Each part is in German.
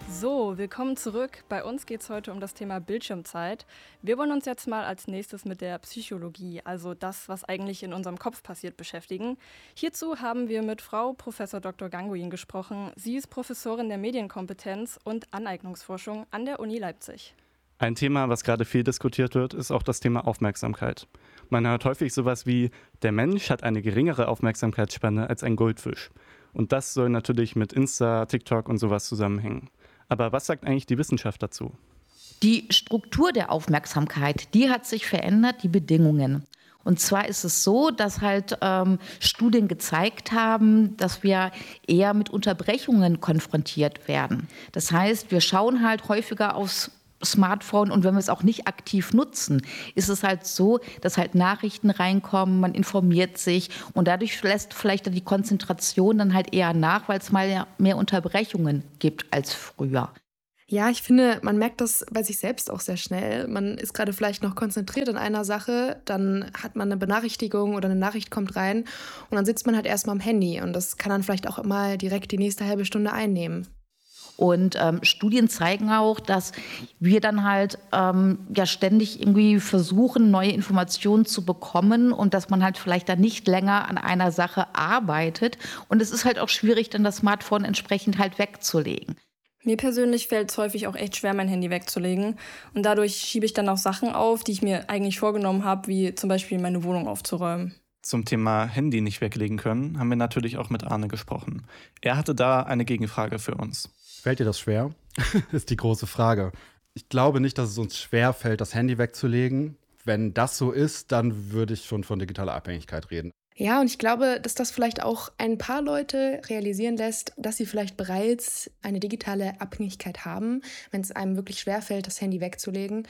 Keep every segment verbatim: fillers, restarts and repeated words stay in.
So, willkommen zurück. Bei uns geht es heute um das Thema Bildschirmzeit. Wir wollen uns jetzt mal als nächstes mit der Psychologie, also das, was eigentlich in unserem Kopf passiert, beschäftigen. Hierzu haben wir mit Frau Professor Doktor Ganguin gesprochen. Sie ist Professorin der Medienkompetenz und Aneignungsforschung an der Uni Leipzig. Ein Thema, was gerade viel diskutiert wird, ist auch das Thema Aufmerksamkeit. Man hört häufig sowas wie, der Mensch hat eine geringere Aufmerksamkeitsspanne als ein Goldfisch. Und das soll natürlich mit Insta, TikTok und sowas zusammenhängen. Aber was sagt eigentlich die Wissenschaft dazu? Die Struktur der Aufmerksamkeit, die hat sich verändert, die Bedingungen. Und zwar ist es so, dass halt ähm, Studien gezeigt haben, dass wir eher mit Unterbrechungen konfrontiert werden. Das heißt, wir schauen halt häufiger aufs Smartphone und wenn wir es auch nicht aktiv nutzen, ist es halt so, dass halt Nachrichten reinkommen, man informiert sich und dadurch lässt vielleicht die Konzentration dann halt eher nach, weil es mal mehr Unterbrechungen gibt als früher. Ja, ich finde, man merkt das bei sich selbst auch sehr schnell. Man ist gerade vielleicht noch konzentriert an einer Sache, dann hat man eine Benachrichtigung oder eine Nachricht kommt rein und dann sitzt man halt erstmal am Handy und das kann dann vielleicht auch mal direkt die nächste halbe Stunde einnehmen. Und ähm, Studien zeigen auch, dass wir dann halt ähm, ja ständig irgendwie versuchen, neue Informationen zu bekommen und dass man halt vielleicht dann nicht länger an einer Sache arbeitet. Und es ist halt auch schwierig, dann das Smartphone entsprechend halt wegzulegen. Mir persönlich fällt es häufig auch echt schwer, mein Handy wegzulegen. Und dadurch schiebe ich dann auch Sachen auf, die ich mir eigentlich vorgenommen habe, wie zum Beispiel meine Wohnung aufzuräumen. Zum Thema Handy nicht weglegen können, haben wir natürlich auch mit Arne gesprochen. Er hatte da eine Gegenfrage für uns. Fällt dir das schwer? Ist die große Frage. Ich glaube nicht, dass es uns schwer fällt, das Handy wegzulegen. Wenn das so ist, dann würde ich schon von digitaler Abhängigkeit reden. Ja, und ich glaube, dass das vielleicht auch ein paar Leute realisieren lässt, dass sie vielleicht bereits eine digitale Abhängigkeit haben, wenn es einem wirklich schwerfällt, das Handy wegzulegen.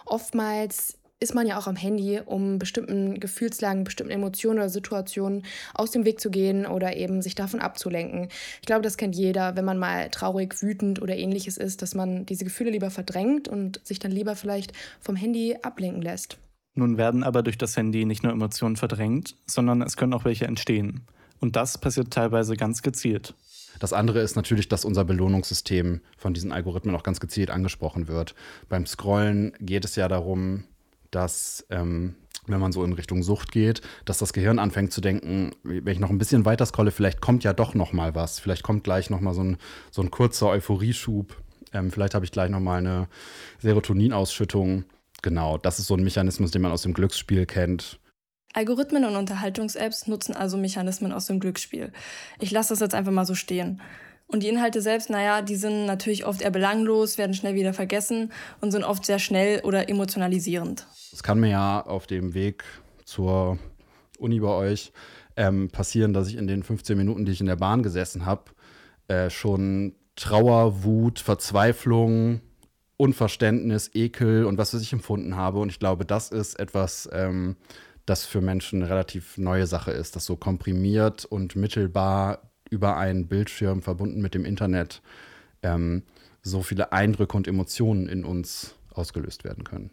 Oftmals ist man ja auch am Handy, um bestimmten Gefühlslagen, bestimmten Emotionen oder Situationen aus dem Weg zu gehen oder eben sich davon abzulenken. Ich glaube, das kennt jeder, wenn man mal traurig, wütend oder ähnliches ist, dass man diese Gefühle lieber verdrängt und sich dann lieber vielleicht vom Handy ablenken lässt. Nun werden aber durch das Handy nicht nur Emotionen verdrängt, sondern es können auch welche entstehen. Und das passiert teilweise ganz gezielt. Das andere ist natürlich, dass unser Belohnungssystem von diesen Algorithmen auch ganz gezielt angesprochen wird. Beim Scrollen geht es ja darum, dass, ähm, wenn man so in Richtung Sucht geht, dass das Gehirn anfängt zu denken, wenn ich noch ein bisschen weiter scrolle, vielleicht kommt ja doch noch mal was. Vielleicht kommt gleich noch mal so ein, so ein kurzer Euphorieschub. Ähm, vielleicht habe ich gleich noch mal eine Serotoninausschüttung. Genau, das ist so ein Mechanismus, den man aus dem Glücksspiel kennt. Algorithmen und Unterhaltungs-Apps nutzen also Mechanismen aus dem Glücksspiel. Ich lasse das jetzt einfach mal so stehen. Und die Inhalte selbst, naja, die sind natürlich oft eher belanglos, werden schnell wieder vergessen und sind oft sehr schnell oder emotionalisierend. Es kann mir ja auf dem Weg zur Uni bei euch ähm, passieren, dass ich in den fünfzehn Minuten, die ich in der Bahn gesessen habe, äh, schon Trauer, Wut, Verzweiflung, Unverständnis, Ekel und was weiß ich empfunden habe. Und ich glaube, das ist etwas, ähm, das für Menschen eine relativ neue Sache ist, das so komprimiert und mittelbar über einen Bildschirm verbunden mit dem Internet ähm, so viele Eindrücke und Emotionen in uns ausgelöst werden können.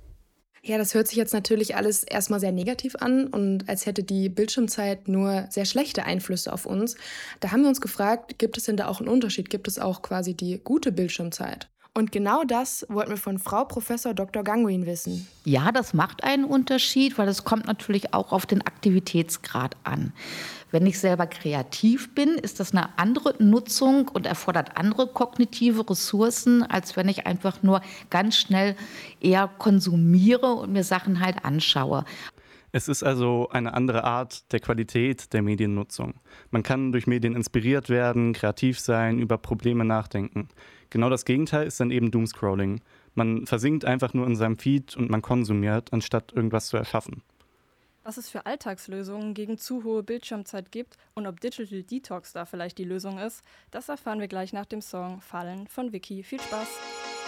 Ja, das hört sich jetzt natürlich alles erstmal sehr negativ an und als hätte die Bildschirmzeit nur sehr schlechte Einflüsse auf uns. Da haben wir uns gefragt, gibt es denn da auch einen Unterschied? Gibt es auch quasi die gute Bildschirmzeit? Und genau das wollten wir von Frau Professor Doktor Ganguin wissen. Ja, das macht einen Unterschied, weil es kommt natürlich auch auf den Aktivitätsgrad an. Wenn ich selber kreativ bin, ist das eine andere Nutzung und erfordert andere kognitive Ressourcen, als wenn ich einfach nur ganz schnell eher konsumiere und mir Sachen halt anschaue. Es ist also eine andere Art der Qualität der Mediennutzung. Man kann durch Medien inspiriert werden, kreativ sein, über Probleme nachdenken. Genau das Gegenteil ist dann eben Doomscrolling. Man versinkt einfach nur in seinem Feed und man konsumiert, anstatt irgendwas zu erschaffen. Was es für Alltagslösungen gegen zu hohe Bildschirmzeit gibt und ob Digital Detox da vielleicht die Lösung ist, das erfahren wir gleich nach dem Song Fallen von Vicky. Viel Spaß!